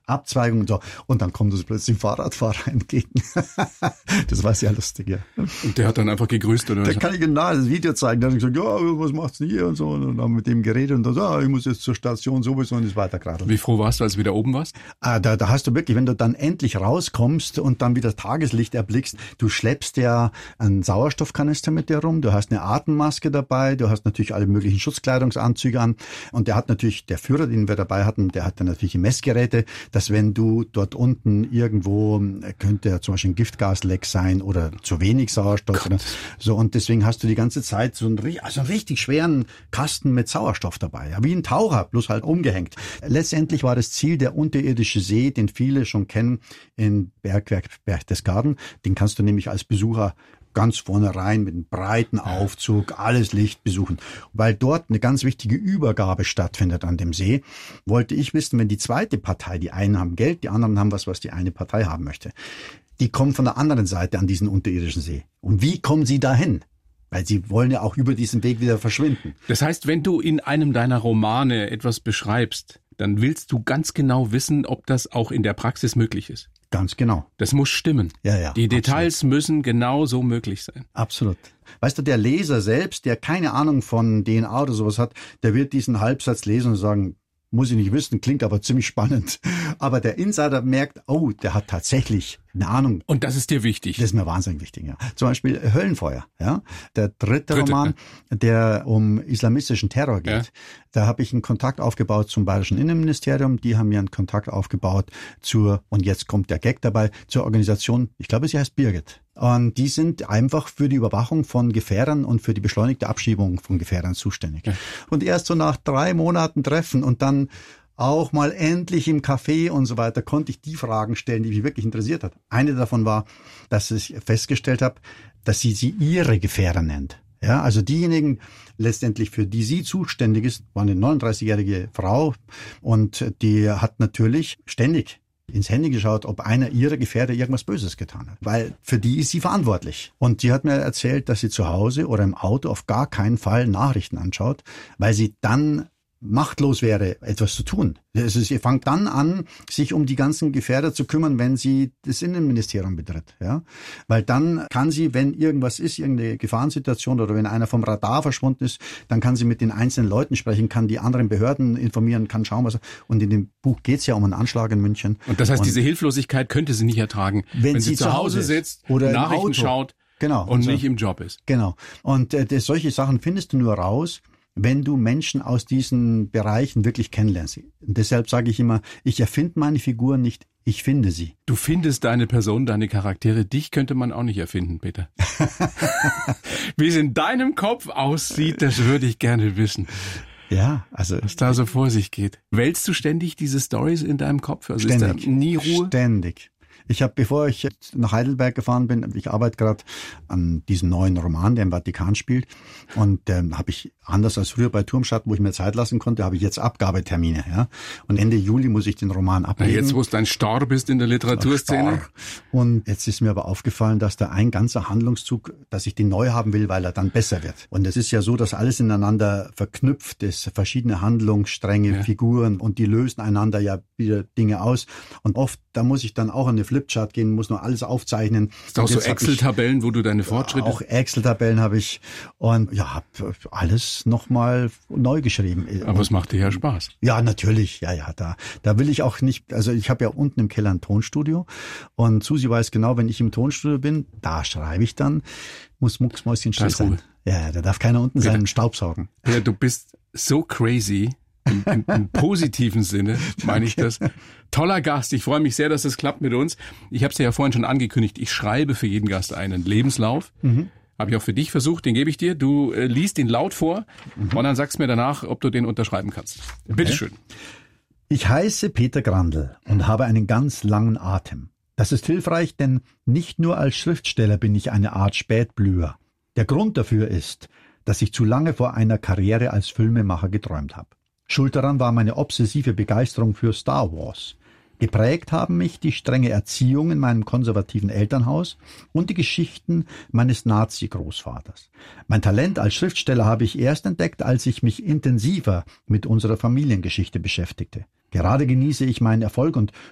Abzweigung und so. Und dann kommt uns plötzlich ein Fahrradfahrer entgegen. Das war sehr lustig, ja. Und der hat dann einfach gegrüßt, oder? Da kann ich genau das Video zeigen. Da habe ich gesagt, ja, was macht's denn hier und so. Und dann haben wir mit dem geredet und dann so, ich muss jetzt zur Station sowieso und ist weitergeradelt. Wie froh warst du, als du wieder oben warst? Da hast du wirklich, wenn du dann endlich rauskommst und dann wieder Tageslicht erblickst, du schleppst ja einen Sauerstoffkanister mit dir rum, du hast eine Atemmaske dabei, du hast natürlich alle möglichen Schutzkleidungsanzüge an und der Führer, den wir dabei hatten, der hat dann natürlich die Messgeräte, dass wenn du dort unten irgendwo, könnte ja zum Beispiel ein Giftgasleck sein oder zu wenig Sauerstoff oder so, und deswegen hast du die ganze Zeit so einen richtig schweren Kasten mit Sauerstoff dabei, ja, wie ein Taucher, bloß halt umgehängt. Letztendlich war das Ziel der unterirdische See, den viele schon kennen, in Bergwerk Berchtesgaden. Den kannst du nämlich als Besucher ganz vorne rein mit einem breiten Aufzug, alles Licht besuchen. Weil dort eine ganz wichtige Übergabe stattfindet an dem See, wollte ich wissen, wenn die zweite Partei, die einen haben Geld, die anderen haben was die eine Partei haben möchte, die kommen von der anderen Seite an diesen unterirdischen See. Und wie kommen sie dahin? Weil sie wollen ja auch über diesen Weg wieder verschwinden. Das heißt, wenn du in einem deiner Romane etwas beschreibst, dann willst du ganz genau wissen, ob das auch in der Praxis möglich ist. Ganz genau. Das muss stimmen. Ja, die Details müssen genau so möglich sein. Absolut. Weißt du, der Leser selbst, der keine Ahnung von DNA oder sowas hat, der wird diesen Halbsatz lesen und sagen, muss ich nicht wissen, klingt aber ziemlich spannend. Aber der Insider merkt, oh, der hat tatsächlich eine Ahnung. Und das ist dir wichtig? Das ist mir wahnsinnig wichtig, ja. Zum Beispiel Höllenfeuer, ja. Der dritte Roman, der um islamistischen Terror geht. Ja. Da habe ich einen Kontakt aufgebaut zum Bayerischen Innenministerium. Die haben mir einen Kontakt aufgebaut und jetzt kommt der Gag dabei, zur Organisation, ich glaube, sie heißt Birgit. Und die sind einfach für die Überwachung von Gefährdern und für die beschleunigte Abschiebung von Gefährdern zuständig. Ja. Und erst so nach 3 Monaten Treffen und dann auch mal endlich im Café und so weiter konnte ich die Fragen stellen, die mich wirklich interessiert hat. Eine davon war, dass ich festgestellt habe, dass sie ihre Gefährder nennt. Ja, also diejenigen letztendlich, für die sie zuständig ist, war eine 39-jährige Frau und die hat natürlich ständig ins Handy geschaut, ob einer ihrer Gefährder irgendwas Böses getan hat. Weil für die ist sie verantwortlich. Und die hat mir erzählt, dass sie zu Hause oder im Auto auf gar keinen Fall Nachrichten anschaut, weil sie dann machtlos wäre, etwas zu tun. Also sie fängt dann an, sich um die ganzen Gefährder zu kümmern, wenn sie das Innenministerium betritt. Ja? Weil dann kann sie, wenn irgendwas ist, irgendeine Gefahrensituation oder wenn einer vom Radar verschwunden ist, dann kann sie mit den einzelnen Leuten sprechen, kann die anderen Behörden informieren, kann schauen, was. Und in dem Buch geht's ja um einen Anschlag in München. Und das heißt, diese Hilflosigkeit könnte sie nicht ertragen, wenn sie zu Hause sitzt oder Nachrichten schaut und nicht im Job ist. Genau. Und solche Sachen findest du nur raus, wenn du Menschen aus diesen Bereichen wirklich kennenlernst. Und deshalb sage ich immer, ich erfinde meine Figuren nicht, ich finde sie. Du findest deine Person, deine Charaktere. Dich könnte man auch nicht erfinden, Peter. Wie es in deinem Kopf aussieht, das würde ich gerne wissen. Ja, also was da so vor sich geht. Wälzt du ständig diese Stories in deinem Kopf? Also ständig, ist da nie Ruhe? Ständig. Ich habe, bevor ich nach Heidelberg gefahren bin, ich arbeite gerade an diesem neuen Roman, der im Vatikan spielt. Und habe ich, anders als früher bei Turmstadt, wo ich mir Zeit lassen konnte, habe ich jetzt Abgabetermine. Ja? Und Ende Juli muss ich den Roman abgeben. Jetzt, wo es dein Star bist in der Literaturszene. Und jetzt ist mir aber aufgefallen, dass da ein ganzer Handlungszug, dass ich den neu haben will, weil er dann besser wird. Und es ist ja so, dass alles ineinander verknüpft ist, verschiedene Handlungsstränge, Figuren, und die lösen einander ja wieder Dinge aus. Und oft, da muss ich dann auch an eine Flipchart gehen, muss nur alles aufzeichnen. Ist auch so Excel-Tabellen, wo du deine Fortschritte... Auch Excel-Tabellen habe ich und ja, habe alles nochmal neu geschrieben. Aber es macht dir ja Spaß. Ja, natürlich. Ja, da will ich auch nicht, also ich habe ja unten im Keller ein Tonstudio und Susi weiß genau, wenn ich im Tonstudio bin, da schreibe ich dann, muss mucksmäuschenstill sein. Ja, da darf keiner unten sein und Staubsaugen. Ja, du bist so crazy. Im positiven Sinne meine ich das. Toller Gast. Ich freue mich sehr, dass es klappt mit uns. Ich habe es ja vorhin schon angekündigt. Ich schreibe für jeden Gast einen Lebenslauf. Habe ich auch für dich versucht. Den gebe ich dir. Du liest ihn laut vor und dann sagst mir danach, ob du den unterschreiben kannst. Bitteschön. Ich heiße Peter Grandl und habe einen ganz langen Atem. Das ist hilfreich, denn nicht nur als Schriftsteller bin ich eine Art Spätblüher. Der Grund dafür ist, dass ich zu lange vor einer Karriere als Filmemacher geträumt habe. Schuld daran war meine obsessive Begeisterung für Star Wars. Geprägt haben mich die strenge Erziehung in meinem konservativen Elternhaus und die Geschichten meines Nazi-Großvaters. Mein Talent als Schriftsteller habe ich erst entdeckt, als ich mich intensiver mit unserer Familiengeschichte beschäftigte. Gerade genieße ich meinen Erfolg und